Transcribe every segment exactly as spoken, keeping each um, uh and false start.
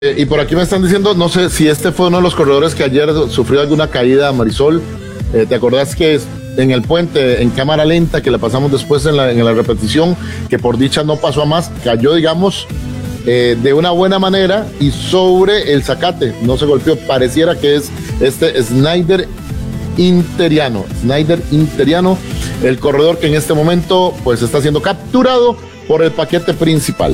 Eh, y por aquí me están diciendo, no sé si este fue uno de los corredores que ayer sufrió alguna caída, Marisol. Eh, ¿Te acordás que en el puente, en cámara lenta, que la pasamos después en la, en la repetición, que por dicha no pasó a más, cayó, digamos, eh, de una buena manera y sobre el zacate, no se golpeó? Pareciera que es este Snyder Interiano, Snyder Interiano, el corredor que en este momento pues está siendo capturado por el paquete principal.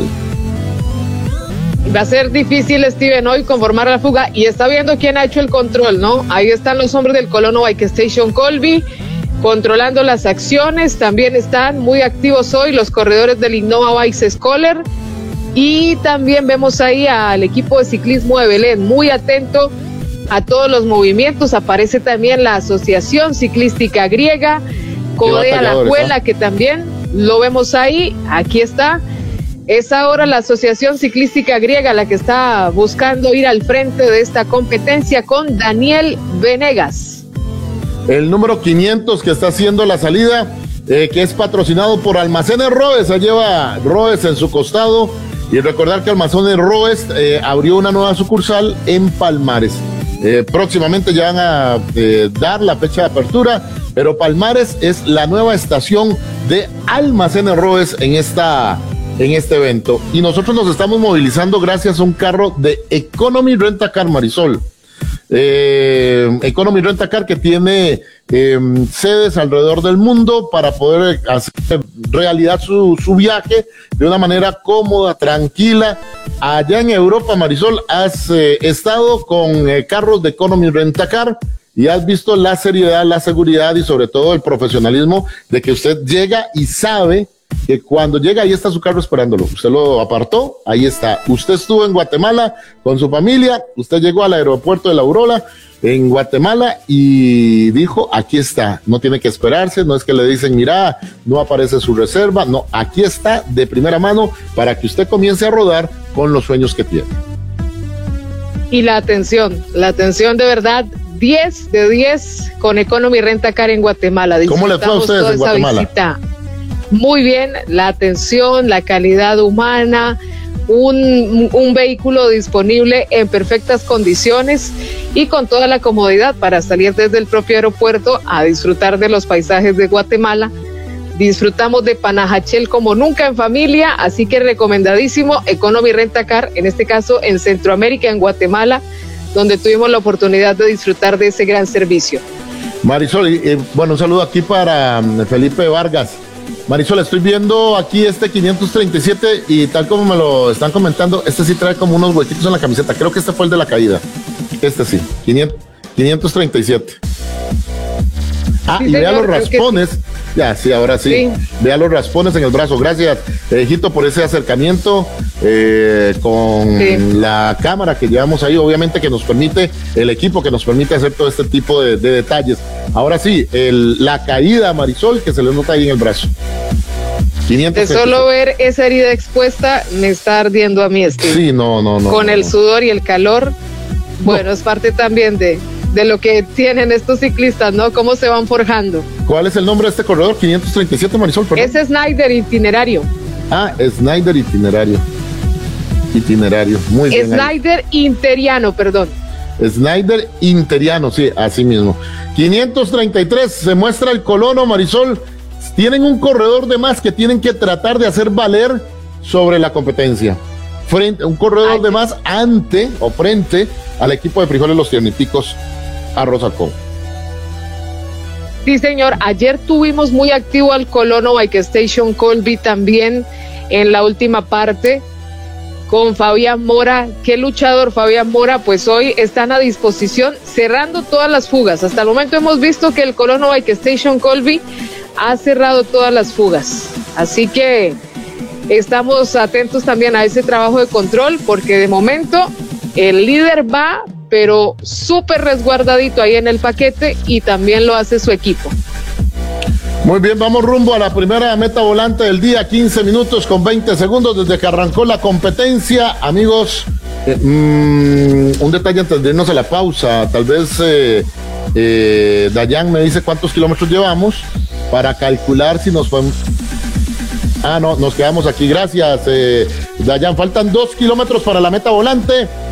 Va a ser difícil, Steven, hoy conformar la fuga, y está viendo quién ha hecho el control, ¿no? Ahí están los hombres del Colono Bike Station Colby controlando las acciones. También están muy activos hoy los corredores del Innova Bikes Scholar, y también vemos ahí al equipo de ciclismo de Belén muy atento a todos los movimientos. Aparece también la Asociación Ciclística Griega, Codea La Cuela, que también lo vemos ahí. Aquí está. Es ahora la Asociación Ciclística Griega la que está buscando ir al frente de esta competencia con Daniel Venegas. El número quinientos que está haciendo la salida, eh, que es patrocinado por Almacenes Roes, se lleva Roes en su costado. Y recordar que Almacenes Roes eh, abrió una nueva sucursal en Palmares. Eh, próximamente ya van a eh, dar la fecha de apertura, pero Palmares es la nueva estación de Almacenes Roes en esta en este evento, y nosotros nos estamos movilizando gracias a un carro de Economy Rent a Car, Marisol. Eh, Economy Rent a Car, que tiene eh, sedes alrededor del mundo para poder hacer realidad su, su viaje de una manera cómoda, tranquila. Allá en Europa, Marisol, has eh, estado con eh, carros de Economy Rent a Car y has visto la seriedad, la seguridad y sobre todo el profesionalismo de que usted llega y sabe que cuando llega ahí está su carro esperándolo. Usted lo apartó, ahí está. Usted estuvo en Guatemala con su familia, usted llegó al aeropuerto de La Aurora en Guatemala y dijo, aquí está, no tiene que esperarse, no es que le dicen, mira, no aparece su reserva, no, aquí está de primera mano para que usted comience a rodar con los sueños que tiene. Y la atención, la atención de verdad, diez de diez con Economy Rent a Car en Guatemala. ¿Cómo le fue a ustedes en Guatemala? Visita. Muy bien, la atención, la calidad humana, un, un vehículo disponible en perfectas condiciones y con toda la comodidad para salir desde el propio aeropuerto a disfrutar de los paisajes de Guatemala. Disfrutamos de Panajachel como nunca en familia, así que recomendadísimo Economy Rent a Car, en este caso en Centroamérica, en Guatemala, donde tuvimos la oportunidad de disfrutar de ese gran servicio. Marisol, eh, bueno, un saludo aquí para um, Felipe Vargas. Marisol, estoy viendo aquí este quinientos treinta y siete y tal como me lo están comentando, este sí trae como unos huequitos en la camiseta. Creo que este fue el de la caída. Este sí, quinientos treinta y siete. Ah, sí, y vea los raspones. Sí. Ya, sí, ahora sí. sí. Vea los raspones en el brazo. Gracias, Hijito, por ese acercamiento eh, con sí. la cámara que llevamos ahí, obviamente que nos permite, el equipo que nos permite hacer todo este tipo de, de detalles. Ahora sí, el, la caída, Marisol, que se le nota ahí en el brazo. De solo ver esa herida expuesta, me está ardiendo a mí, Steve. Sí, no, no, no. Con no, el no. sudor y el calor, bueno, no. es parte también de... de lo que tienen estos ciclistas, ¿no? Cómo se van forjando. ¿Cuál es el nombre de este corredor? quinientos treinta y siete, Marisol, perdón. Es Snyder Itinerario. Ah, Snyder Itinerario. Itinerario, muy bien. Snyder ahí. Interiano, perdón. Snyder Interiano, sí, así mismo. quinientos treinta y tres, se muestra el colono, Marisol. Tienen un corredor de más que tienen que tratar de hacer valer sobre la competencia. Frente, un corredor Ay, de más ante o frente al equipo de Frijoles Los Tierniticos, Arroz Halcón. Sí, señor. Ayer tuvimos muy activo al Colono Bike Station Colby también en la última parte con Fabián Mora. Qué luchador Fabián Mora, pues hoy están a disposición cerrando todas las fugas. Hasta el momento hemos visto que el Colono Bike Station Colby ha cerrado todas las fugas. Así que estamos atentos también a ese trabajo de control, porque de momento el líder va, pero súper resguardadito ahí en el paquete, y también lo hace su equipo. Muy bien, vamos rumbo a la primera meta volante del día, quince minutos con veinte segundos desde que arrancó la competencia. Amigos, eh, mmm, un detalle antes de irnos a la pausa, tal vez eh, eh, Dayan me dice cuántos kilómetros llevamos para calcular si nos podemos... Ah, no, nos quedamos aquí. Gracias, eh, Dayan. Faltan dos kilómetros para la meta volante.